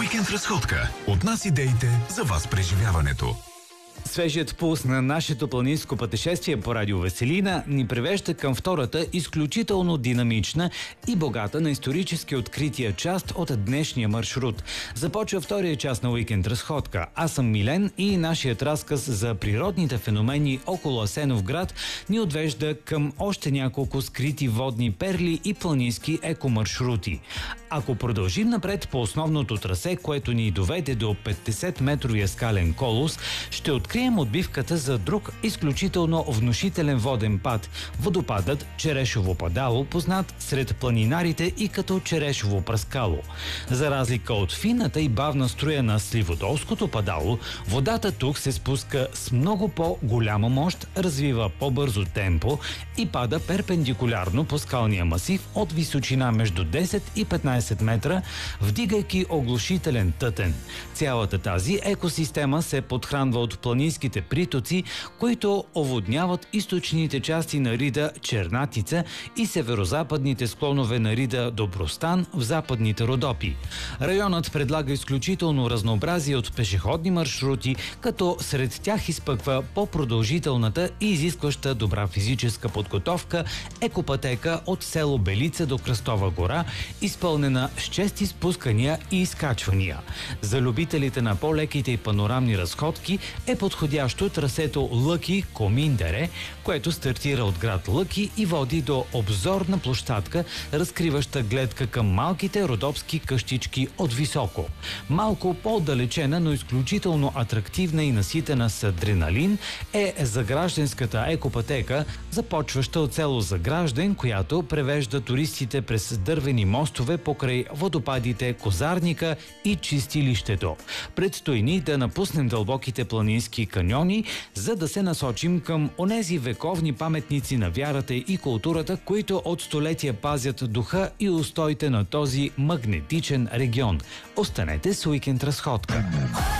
Уикенд разходка. От нас идеите за вас преживяването. Свежият пулс на нашето планинско пътешествие по радио Веселина ни превежда към втората изключително динамична и богата на исторически открития част от днешния маршрут. Започва втория част на Уикенд разходка. Аз съм Милен и нашият разказ за природните феномени около Асеновград ни отвежда към още няколко скрити водни перли и планински екомаршрути. Ако продължим напред по основното трасе, което ни доведе до 50-метровия скален колос, ще открием отбивката за друг изключително внушителен воден пад – водопадът Черешово падало, познат сред планинарите и като Черешово пръскало. За разлика от финната и бавна струя на Сливодолското падало, водата тук се спуска с много по-голяма мощ, развива по-бързо темпо и пада перпендикулярно по скалния масив от височина между 10 и 15 метра, вдигайки оглушителен тътен. Цялата тази екосистема се подхранва от планинските притоци, които оводняват източните части на рида Чернатица и северозападните склонове на рида Добростан в западните Родопи. Районът предлага изключително разнообразие от пешеходни маршрути, като сред тях изпъква по-продължителната и изискваща добра физическа подготовка екопътека от село Белица до Кръстова гора, изпълнена с чести спускания и изкачвания. За любителите на по-леките и панорамни разходки е подходящо трасето Лъки-Коминдере, което стартира от град Лъки и води до обзорна площадка, разкриваща гледка към малките родопски къщички от високо. Малко по-отдалечена, но изключително атрактивна и наситена с адреналин е Загражденската екопътека, започваща от село Загражден, която превежда туристите през дървени мостове покрай водопадите Козарника и Чистилището. Предстои ни да напуснем дълбоките планински каньони, за да се насочим към онези вековни паметници на вярата и културата, които от столетия пазят духа и устоите на този магнетичен регион. Останете с Уикенд разходка.